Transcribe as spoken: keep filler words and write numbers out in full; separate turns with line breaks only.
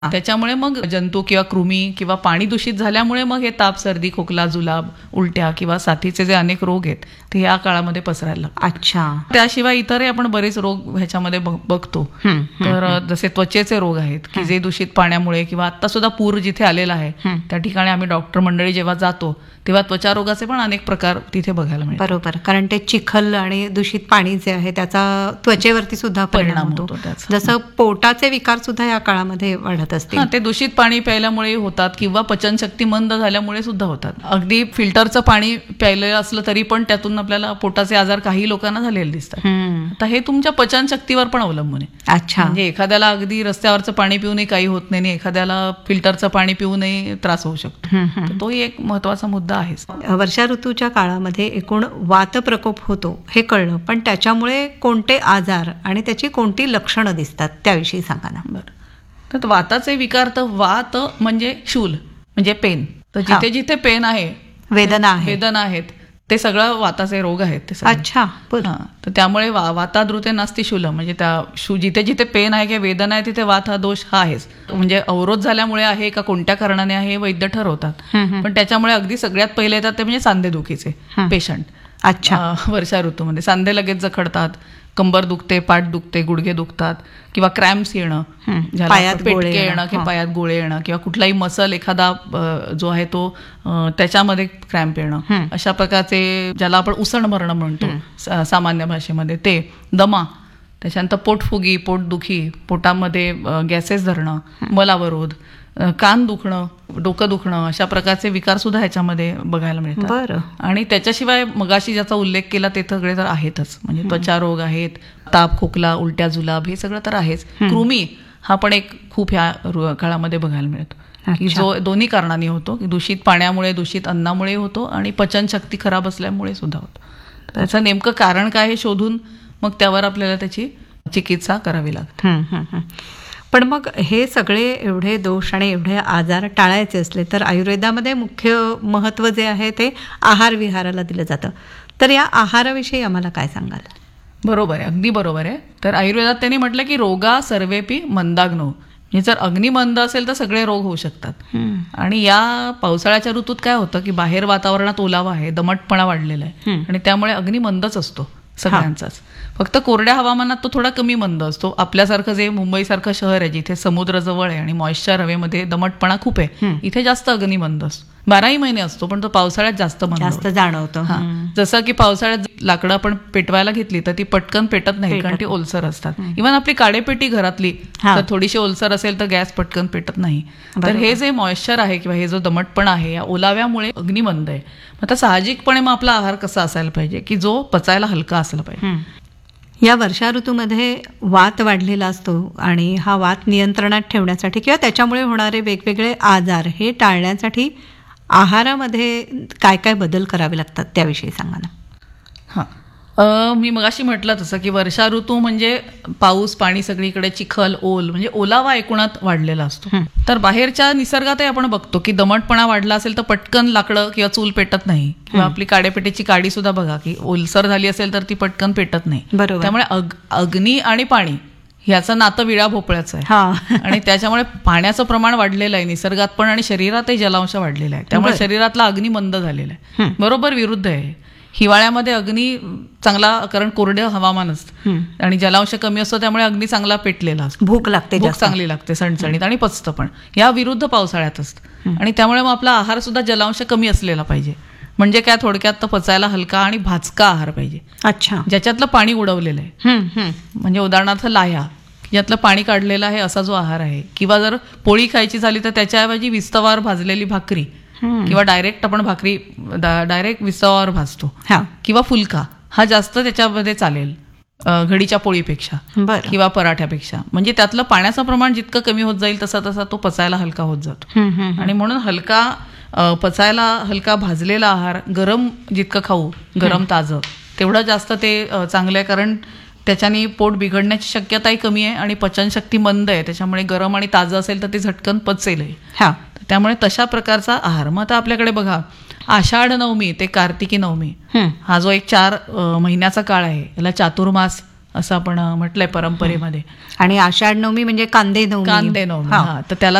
त्याच्यामुळे मग जंतू किंवा कृमी किंवा पाणी दूषित झाल्यामुळे मग हे ताप, सर्दी, खोकला, जुलाब, उलट्या किंवा साथीचे जे अनेक रोग आहेत ते या काळामध्ये पसरायला लागतात.
अच्छा.
त्याशिवाय इतरही आपण बरेच रोग ह्याच्यामध्ये बघतो. तर जसे त्वचेचे रोग आहेत की जे दूषित पाण्यामुळे किंवा आता सुद्धा पूर जिथे आलेला आहे त्या ठिकाणी आम्ही डॉक्टर मंडळी जेव्हा जातो तेव्हा त्वचा रोगाचे पण अनेक प्रकार तिथे बघायला मिळतात.
बरोबर, कारण ते चिखल आणि दूषित पाणी जे आहे त्याचा त्वचेवरती सुद्धा परिणाम होतो. जसं पोटाचे विकार सुद्धा या काळामध्ये वाढत असतील.
ते दूषित पाणी प्यायल्यामुळे होतात किंवा पचनशक्ती मंद झाल्यामुळे सुद्धा होतात. अगदी फिल्टरचं पाणी प्यायलेलं असलं तरी पण त्यातून आपल्याला पोटाचे आजार काही लोकांना झालेले दिसतात. आता हे तुमच्या पचनशक्तीवर पण अवलंबून आहे.
अच्छा.
म्हणजे एखाद्याला अगदी रस्त्यावरचं पाणी पिऊनही काही होत नाही, एखाद्याला फिल्टरचं पाणी पिऊनही त्रास होऊ शकतो. तोही एक महत्वाचा मुद्दा आहे.
वर्षा ऋतूच्या काळामध्ये एकूण वात प्रकोप होतो हे कळलं, पण त्याच्यामुळे कोणते आजार आणि त्याची कोणती लक्षणं दिसतात त्याविषयी सांगा ना.
बरं, तर वाताचे विकार, तर वात म्हणजे शूल म्हणजे पेन. तर जिथे जिथे पेन आहे,
वेदना आहे
वेदना आहेत ते सगळं वाताचे रोग आहेत ते.
अच्छा.
तर त्यामुळे वाताद्रुते नास्ति शूल म्हणजे त्या शू जिथे जिथे पेन आहे किंवा वेदना आहे तिथे वात हा दोष हा आहेच. म्हणजे अवरोध झाल्यामुळे आहे का कोणत्या कारणाने आहे वैद्य ठरवतात. पण त्याच्यामुळे अगदी सगळ्यात पहिले येतात ते म्हणजे सांधेदुखीचे पेशंट.
अच्छा.
वर्षा ऋतूमध्ये सांधे लगेच जखडतात, कंबर दुखते, पाठ दुखते, गुडघे दुखतात किंवा क्रॅम्प्स येणं, पेटके येणं किंवा पायात गोळे येणं किंवा कुठलाही मसल एखादा जो आहे तो त्याच्यामध्ये क्रॅम्प येणं, अशा प्रकारचे ज्याला आपण उसण मरणं म्हणतो सामान्य भाषेमध्ये, ते दमा, त्याच्यानंतर पोटफुगी, पोटदुखी, पोटामध्ये गॅसेस धरणं, मलावरोध, कान दुखणं, डोकं दुखणं, अशा प्रकारचे विकार सुद्धा ह्याच्यामध्ये बघायला मिळतात.
बरं.
आणि त्याच्याशिवाय मगाशी ज्याचा उल्लेख केला ते सगळे तर आहेतच. म्हणजे त्वचा रोग आहेत, ताप, खोकला, उलट्या, जुलाब, हे सगळं तर आहेच. कृमी हा पण एक खूप ह्या काळामध्ये बघायला मिळतो की जो दोन्ही कारणांनी होतो. दूषित पाण्यामुळे, दूषित अन्नामुळे होतो आणि पचनशक्ती खराब असल्यामुळे सुद्धा होतो. त्याचं नेमकं कारण काय हे शोधून मग त्यावर आपल्याला त्याची चिकित्सा करावी लागते.
पण मग हे सगळे एवढे दोष आणि एवढे आजार टाळायचे असले तर आयुर्वेदामध्ये मुख्य महत्त्व जे आहे ते आहार विहाराला दिलं जातं. तर या आहाराविषयी आम्हाला काय सांगाल?
बरोबर आहे, अगदी बरोबर आहे. तर आयुर्वेदात त्यांनी म्हटलं की रोगा सर्वेपी मंदाग्नो, म्हणजे जर अग्नी मंद असेल तर सगळे रोग होऊ शकतात. आणि या पावसाळ्याच्या ऋतूत काय होतं की बाहेर वातावरणात ओलावा आहे, दमटपणा वाढलेला आहे आणि त्यामुळे अग्नी मंदच असतो सगळ्यांचाच. फक्त कोरड्या हवामानात तो थोडा कमी मंद असतो. आपल्यासारखं जे मुंबईसारखं शहर आहे जिथे समुद्र जवळ आहे आणि मॉइश्चर हवेमध्ये दमटपणा खूप आहे, इथे जास्त अग्नी मंद असतो. बाराही महिने असतो पण तो पावसाळ्यात जास्त मंद
जास्त जाणवतो.
जसं की पावसाळ्यात लाकडं आपण पेटवायला घेतली तर ती पटकन पेटत नाही कारण ती ओलसर असतात. इव्हन आपली काडेपेटी घरातली तर थोडीशी ओलसर असेल तर गॅस पटकन पेटत नाही. तर हे जे मॉइश्चर आहे किंवा हे जो दमटपणा आहे या ओलाव्यामुळे अग्नी मंद आहे. आता साहजिकपणे मग आपला आहार कसा असायला पाहिजे की जो पचायला हलका असला पाहिजे.
या वर्षा ऋतूमध्ये वात वाढलेला असतो आणि हा वात नियंत्रणात ठेवण्यासाठी किंवा त्याच्यामुळे होणारे वेगवेगळे आजार हे टाळण्यासाठी आहारामध्ये काय काय बदल करावे लागतात त्याविषयी सांगा ना.
हां, मी मगाशी म्हटलं तसं की वर्षा ऋतू म्हणजे पाऊस, पाणी, सगळीकडे चिखल, ओल, म्हणजे ओलावा एकूणात वाढलेला असतो. तर बाहेरच्या निसर्गातही आपण बघतो की दमटपणा वाढला असेल तर पटकन लाकडं किंवा चूल पेटत नाही किंवा आपली काडेपेटीची काडी सुद्धा बघा की ओलसर झाली असेल तर ती पटकन पेटत नाही. त्यामुळे अग अग्नी आणि पाणी ह्याचं नातं विळा भोपळ्याचं आहे. आणि त्याच्यामुळे पाण्याचं प्रमाण वाढलेलं आहे निसर्गात पण आणि शरीरातही जलांश वाढलेला आहे. त्यामुळे शरीरातला अग्नी मंद झालेला आहे. बरोबर विरुद्ध आहे. हिवाळ्यामध्ये अग्नी चांगला, कारण कोरडे हवामान असतं आणि जलांश कमी असतो त्यामुळे अग्नी चांगला पेटलेला असतो.
भूक लागते,
भूक चांगली लागते, सणसणीत आणि पचतं पण. या विरुद्ध पावसाळ्यात असतं आणि त्यामुळे मग आपला आहार सुद्धा जलांश कमी असलेला पाहिजे. म्हणजे काय, थोडक्यात तर पचायला हलका आणि भाजका आहार पाहिजे.
अच्छा.
ज्याच्यातलं पाणी उडवलेलं आहे, म्हणजे उदाहरणार्थ लाह्या, यातलं पाणी काढलेलं आहे असा जो आहार आहे. किंवा जर पोळी खायची झाली तर त्याच्याऐवजी विस्तवावर भाजलेली भाकरी किंवा डायरेक्ट आपण भाकरी डायरेक्ट विस्तवावर भाजतो किंवा फुलका हा जास्त त्याच्यामध्ये चालेल घडीच्या पोळीपेक्षा किंवा पराठ्यापेक्षा. म्हणजे त्यातलं पाण्याचं प्रमाण जितकं कमी होत जाईल तसा तसा तो पचायला हलका होत जातो. आणि म्हणून हलका पचायला हलका भाजलेला आहार गरम जितकं खाऊ, गरम ताजं, तेवढं जास्त ते चांगलं आहे. कारण त्याच्याने पोट बिघडण्याची शक्यताही कमी आहे आणि पचनशक्ती मंद आहे. त्याच्यामुळे गरम आणि ताजं असेल तर ते झटकन पचेलही. त्यामुळे तशा प्रकारचा आहार. मग आता आपल्याकडे बघा, आषाढ नवमी ते कार्तिकी नवमी हा जो एक चार महिन्याचा काळ आहे याला चातुर्मास असं आपण अं, म्हटलंय परंपरेमध्ये.
आणि आषाढ नवमी म्हणजे कांदे नवमी.
कांदे नवमी,
हा.
हा. तर त्याला